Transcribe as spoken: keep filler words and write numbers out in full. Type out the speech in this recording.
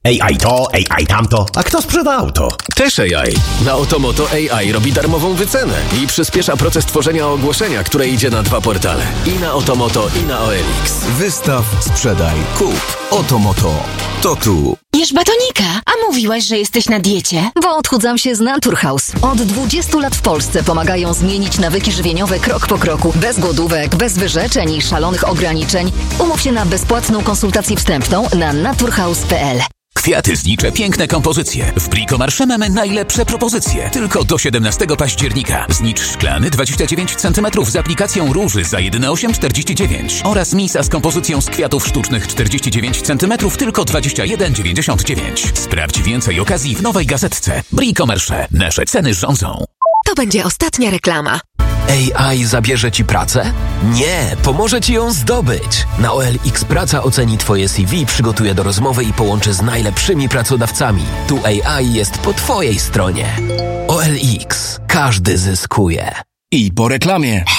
A I to, A I tamto. A kto sprzeda auto? Też A I. Na Otomoto A I robi darmową wycenę i przyspiesza proces tworzenia ogłoszenia, które idzie na dwa portale. I na Otomoto, i na O L X. Wystaw, sprzedaj, kup. Otomoto. To tu. Jesz batonika, a mówiłaś, że jesteś na diecie? Bo odchudzam się z Naturhaus. Od dwudziestu lat w Polsce pomagają zmienić nawyki żywieniowe krok po kroku. Bez głodówek, bez wyrzeczeń i szalonych ograniczeń. Umów się na bezpłatną konsultację wstępną na naturhaus kropka p l. Kwiaty znicze, piękne kompozycje. W Bricomarché mamy najlepsze propozycje. Tylko do siedemnastego października. Znicz szklany dwadzieścia dziewięć centymetrów z aplikacją róży za jedyne osiem czterdzieści dziewięć. Oraz misa z kompozycją z kwiatów sztucznych czterdzieści dziewięć centymetrów tylko dwadzieścia jeden dziewięćdziesiąt dziewięć. Sprawdź więcej okazji w nowej gazetce. Bricomarché. Nasze ceny rządzą. To będzie ostatnia reklama. A I zabierze ci pracę? Nie, pomoże ci ją zdobyć. Na O L X Praca oceni twoje C V, przygotuje do rozmowy i połączy z najlepszymi pracodawcami. Tu A I jest po twojej stronie. O L X. Każdy zyskuje. I po reklamie.